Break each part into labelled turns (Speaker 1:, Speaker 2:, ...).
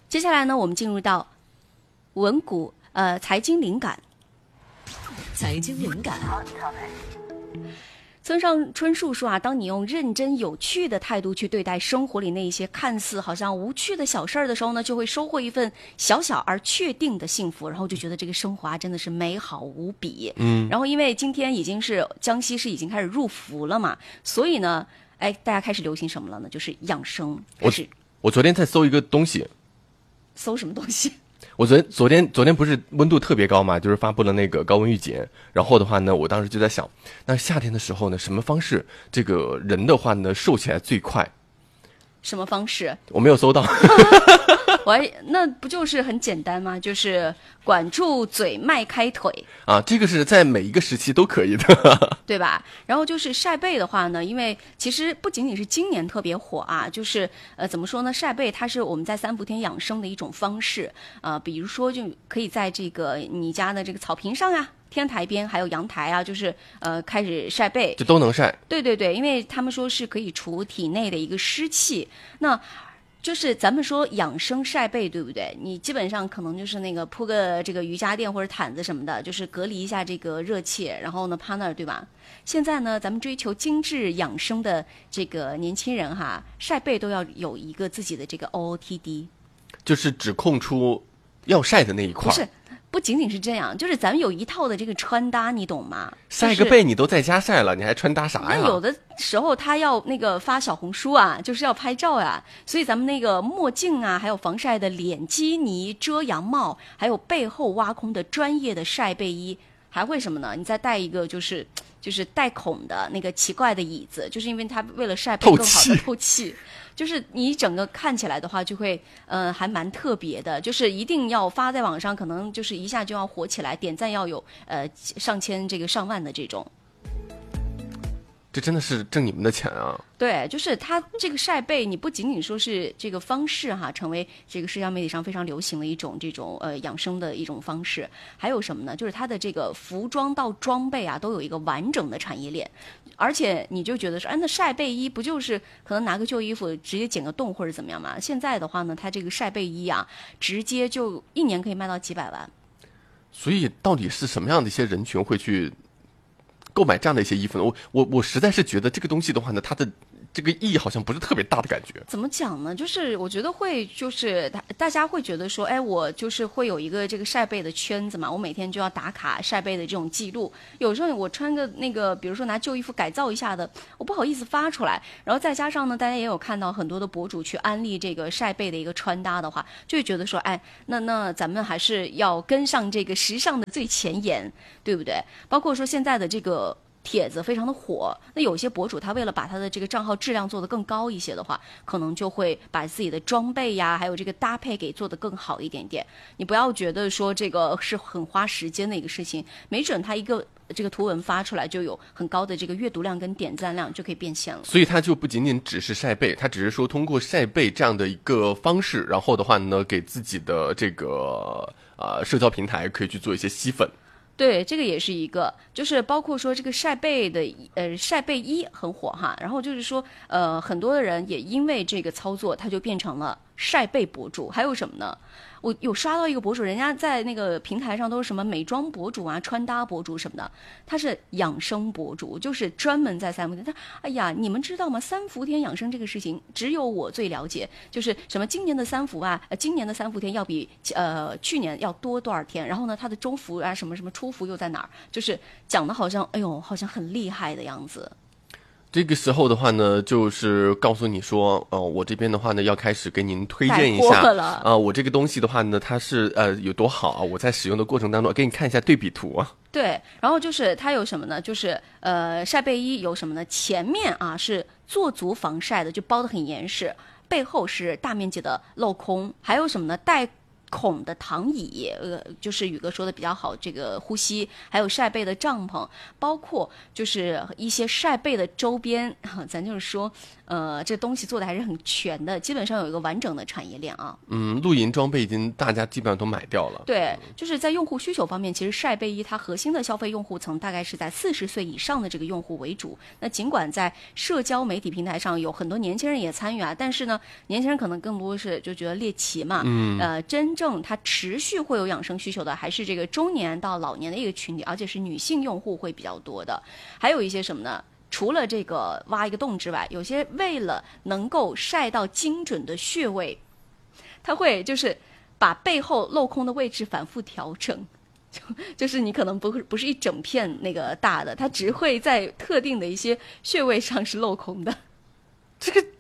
Speaker 1: 接下来呢，我们进入到文股财经灵感。
Speaker 2: 财经灵感。
Speaker 1: 村上春树说啊，当你用认真有趣的态度去对待生活里那一些看似好像无趣的小事儿的时候呢，就会收获一份小小而确定的幸福，然后就觉得这个生活啊真的是美好无比。然后因为今天已经是江西是已经开始入伏了嘛，所以呢，大家开始流行什么了呢？就是养生。
Speaker 3: 我昨天在搜一个东西。
Speaker 1: 搜什么东西？
Speaker 3: 我昨天不是温度特别高嘛，就是发布了那个高温预警，然后的话呢，我当时就在想，那夏天的时候呢，什么方式这个人的话呢瘦起来最快？
Speaker 1: 什么方式？
Speaker 3: 我没有搜到。
Speaker 1: 那不就是很简单吗？就是管住嘴，迈开腿
Speaker 3: 啊，这个是在每一个时期都可以的，
Speaker 1: 对吧？然后就是晒背的话呢，因为其实不仅仅是今年特别火啊，就是怎么说呢？晒背它是我们在三伏天养生的一种方式比如说就可以在这个你家的这个草坪上啊。天台边还有阳台啊，就是开始晒背，
Speaker 3: 这都能晒。
Speaker 1: 对对对，因为他们说是可以除体内的一个湿气。那就是咱们说养生晒背，对不对？你基本上可能就是那个铺个这个瑜伽垫或者毯子什么的，就是隔离一下这个热气，然后呢趴那儿，对吧？现在呢，咱们追求精致养生的这个年轻人哈，晒背都要有一个自己的这个 OOTD，
Speaker 3: 就是只空出要晒的那一块。
Speaker 1: 不是。不仅仅是这样，就是咱们有一套的这个穿搭，你懂吗？
Speaker 3: 晒个背你都在家晒了，你还穿搭啥呀？
Speaker 1: 那有的时候他要那个发小红书啊，就是要拍照啊，所以咱们那个墨镜啊，还有防晒的脸基尼、遮阳帽，还有背后挖空的专业的晒背衣，还会什么呢？你再带一个就是带孔的那个奇怪的椅子，就是因为它为了晒背更好的透气。就是你整个看起来的话，就会还蛮特别的，就是一定要发在网上，可能就是一下就要火起来，点赞要有上千这个上万的这种。
Speaker 3: 这真的是挣你们的钱啊！
Speaker 1: 对，就是它这个晒背，你不仅仅说是这个方式哈，成为这个社交媒体上非常流行的一种这种养生的一种方式，还有什么呢？就是它的这个服装到装备啊，都有一个完整的产业链，而且你就觉得说，那晒背衣不就是可能拿个旧衣服直接剪个洞或者怎么样嘛？现在的话呢，它这个晒背衣啊，直接就1年可以卖到几百万。
Speaker 3: 所以到底是什么样的一些人群会去购买这样的一些衣服呢？我实在是觉得这个东西的话呢，它的这个意义好像不是特别大的感觉。
Speaker 1: 怎么讲呢？就是我觉得会，就是大家会觉得说，我就是会有一个这个晒背的圈子嘛，我每天就要打卡晒背的这种记录。有时候我穿个那个，比如说拿旧衣服改造一下的，我不好意思发出来。然后再加上呢，大家也有看到很多的博主去安利这个晒背的一个穿搭的话，就会觉得说，那咱们还是要跟上这个时尚的最前沿，对不对？包括说现在的这个帖子非常的火，那有些博主他为了把他的这个账号质量做得更高一些的话，可能就会把自己的装备呀，还有这个搭配给做得更好一点点。你不要觉得说这个是很花时间的一个事情，没准他一个这个图文发出来就有很高的这个阅读量跟点赞量，就可以变现了。
Speaker 3: 所以它就不仅仅只是晒背，它只是说通过晒背这样的一个方式，然后的话呢，给自己的这个社交平台可以去做一些吸粉。
Speaker 1: 对，这个也是一个，就是包括说这个晒背的晒背衣很火哈，然后就是说很多的人也因为这个操作，他就变成了晒背博主。还有什么呢？我有刷到一个博主，人家在那个平台上都是什么美妆博主啊、穿搭博主什么的，他是养生博主，就是专门在三伏天。他哎呀，你们知道吗？三伏天养生这个事情，只有我最了解，就是什么今年的三伏啊，今年的三伏天要比去年要多多少天，然后呢，它的中伏啊什么什么初伏又在哪儿，就是讲的好像好像很厉害的样子。
Speaker 3: 这个时候的话呢，就是告诉你说，我这边的话呢，要开始给您推荐一下我这个东西的话呢，它是有多好啊！我在使用的过程当中，给你看一下对比图啊。
Speaker 1: 对，然后就是它有什么呢？就是晒背衣有什么呢？前面啊是做足防晒的，就包得很严实，背后是大面积的镂空，还有什么呢？带孔的躺椅，就是宇哥说的比较好，这个呼吸，还有晒背的帐篷，包括就是一些晒背的周边，咱就是说， 这东西做的还是很全的，基本上有一个完整的产业链啊。
Speaker 3: 露营装备已经大家基本上都买掉了。
Speaker 1: 对，就是在用户需求方面，其实晒贝依它核心的消费用户层大概是在40岁以上的这个用户为主。那尽管在社交媒体平台上有很多年轻人也参与啊，但是呢，年轻人可能更多是就觉得猎奇嘛。真正它持续会有养生需求的，还是这个中年到老年的一个群体，而且是女性用户会比较多的。还有一些什么呢？除了这个挖一个洞之外，有些为了能够晒到精准的穴位，它会就是把背后镂空的位置反复调整，就是你可能不是一整片那个大的，它只会在特定的一些穴位上是镂空的。
Speaker 3: 这个，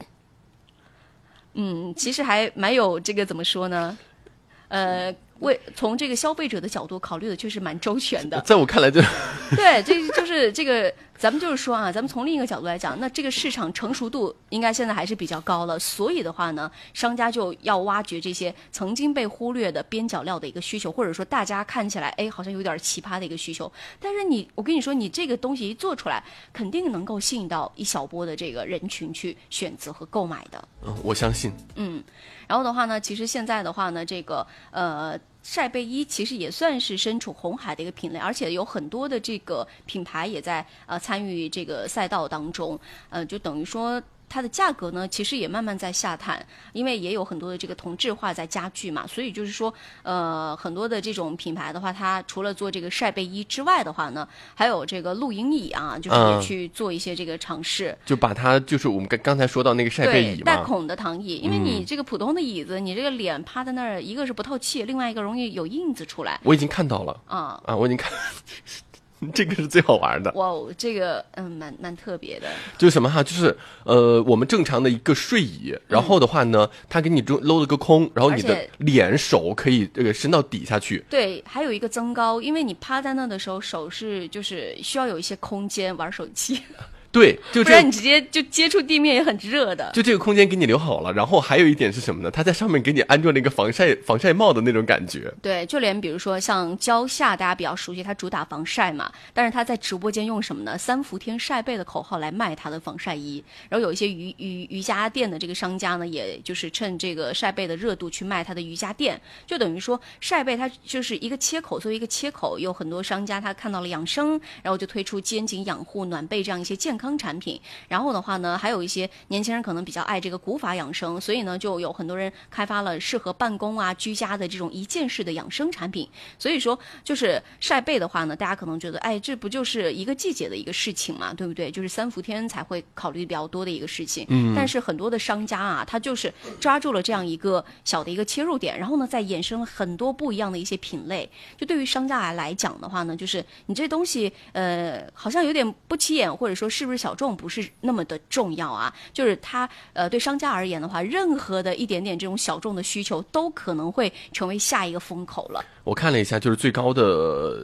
Speaker 1: 其实还蛮有这个怎么说呢？从这个消费者的角度考虑的确实蛮周全的。
Speaker 3: 在我看来，
Speaker 1: 对，这就是这个，咱们就是说啊，咱们从另一个角度来讲，那这个市场成熟度应该现在还是比较高了，所以的话呢，商家就要挖掘这些曾经被忽略的边角料的一个需求，或者说大家看起来好像有点奇葩的一个需求，但是我跟你说，你这个东西一做出来，肯定能够吸引到一小波的这个人群去选择和购买的。
Speaker 3: 我相信。
Speaker 1: 然后的话呢，其实现在的话呢，这个晒贝依其实也算是身处红海的一个品类，而且有很多的这个品牌也在参与这个赛道当中，就等于说它的价格呢，其实也慢慢在下探，因为也有很多的这个同质化在加剧嘛，所以就是说，很多的这种品牌的话，它除了做这个晒贝依之外的话呢，还有这个露营椅啊，就是也去做一些这个尝试，
Speaker 3: 就把它就是我们刚才说到那个晒贝椅嘛，
Speaker 1: 带孔的躺椅，因为你这个普通的椅子，你这个脸趴在那儿，一个是不透气，另外一个容易有印子出来。
Speaker 3: 我已经看到了我已经看。这个是最好玩的。
Speaker 1: 哇，这个蛮特别的。
Speaker 3: 就是什么哈，就是我们正常的一个睡椅，然后的话呢，它给你搂了个空，然后你的脸手可以伸到底下去。
Speaker 1: 对，还有一个增高，因为你趴在那的时候，手是就是需要有一些空间玩手机。
Speaker 3: 对，就
Speaker 1: 不然你直接就接触地面也很热的。
Speaker 3: 就这个空间给你留好了，然后还有一点是什么呢？它在上面给你安装了一个防晒帽的那种感觉。
Speaker 1: 对，就连比如说像蕉下，大家比较熟悉，它主打防晒嘛，但是它在直播间用什么呢？3伏天晒背的口号来卖它的防晒衣。然后有一些瑜伽垫的这个商家呢，也就是趁这个晒背的热度去卖它的瑜伽垫，就等于说晒背它就是一个切口，作为一个切口，有很多商家他看到了养生，然后就推出肩颈养护、暖被这样一些健康产品。然后的话呢，还有一些年轻人可能比较爱这个古法养生，所以呢就有很多人开发了适合办公啊居家的这种一键式的养生产品。所以说就是晒背的话呢，大家可能觉得这不就是一个季节的一个事情嘛，对不对？就是3伏天才会考虑比较多的一个事情。但是很多的商家啊，他就是抓住了这样一个小的一个切入点，然后呢再衍生了很多不一样的一些品类。就对于商家来讲的话呢，就是你这东西好像有点不起眼，或者说是不是小众不是那么的重要啊，就是它对商家而言的话，任何的一点点这种小众的需求都可能会成为下一个风口了。
Speaker 3: 我看了一下，就是最高的